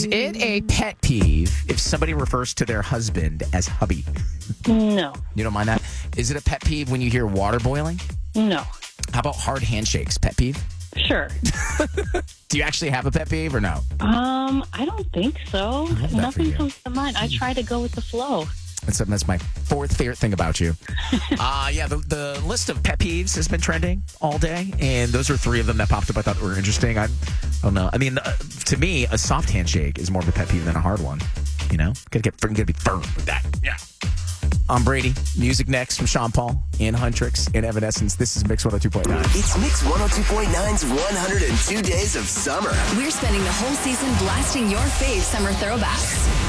Is it a pet peeve if somebody refers to their husband as hubby? No. You don't mind that? Is it a pet peeve when you hear water boiling? No. How about hard handshakes? Pet peeve? Sure. Do you actually have a pet peeve or no? I don't think so. love that for Nothing you. comes to mind. I try to go with the flow. That's my fourth favorite thing about you. The list of pet peeves has been trending all day, and those are three of them that popped up I thought were interesting. I don't know. I mean, to me, a soft handshake is more of a pet peeve than a hard one. You know? Gotta be firm with that. Yeah. I'm Brady. Music next from Sean Paul and Huntrix and Evanescence. This is Mix 102.9. It's Mix 102.9's 102 Days of Summer. We're spending the whole season blasting your fave summer throwbacks.